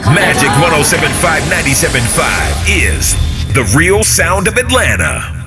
Magic 107.5, 97.5 is the real sound of Atlanta.